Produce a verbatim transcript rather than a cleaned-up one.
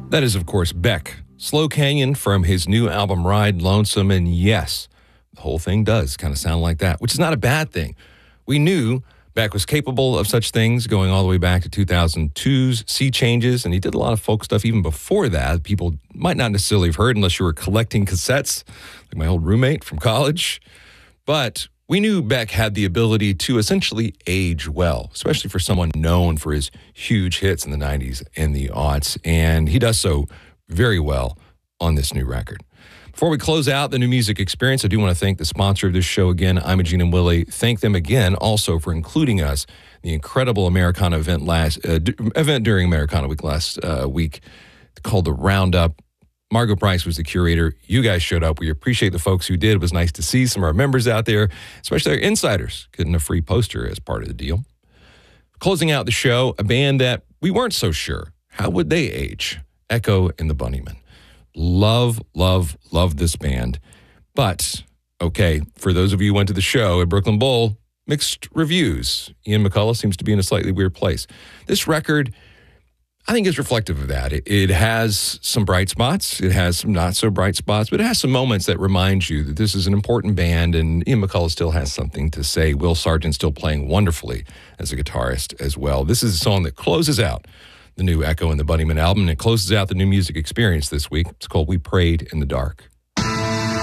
That is, of course, Beck. Slow Canyon from his new album, Ride Lonesome. And yes, the whole thing does kind of sound like that, which is not a bad thing. We knew Beck was capable of such things going all the way back to two thousand two's Sea Changes, and he did a lot of folk stuff even before that. People might not necessarily have heard unless you were collecting cassettes, like my old roommate from college. But we knew Beck had the ability to essentially age well, especially for someone known for his huge hits in the nineties and the aughts, and he does so very well on this new record. Before we close out the new music experience, I do want to thank the sponsor of this show again, Imogene and Willie. Thank them again also for including us in the incredible Americana event last uh, d- event during Americana Week last uh, week called the Roundup. Margo Price was the curator. You guys showed up. We appreciate the folks who did. It was nice to see some of our members out there, especially our insiders, getting a free poster as part of the deal. Closing out the show, a band that we weren't so sure. How would they age? Echo and the Bunnymen. Love, love, love this band. But, okay, for those of you who went to the show at Brooklyn Bowl, mixed reviews. Ian McCullough seems to be in a slightly weird place. This record, I think, is reflective of that. It, it has some bright spots. It has some not so bright spots, but it has some moments that remind you that this is an important band, and Ian McCullough still has something to say. Will Sargent still playing wonderfully as a guitarist as well. This is a song that closes out the new Echo and the Bunnymen album, and it closes out the new music experience this week. It's called We Prayed in the Dark.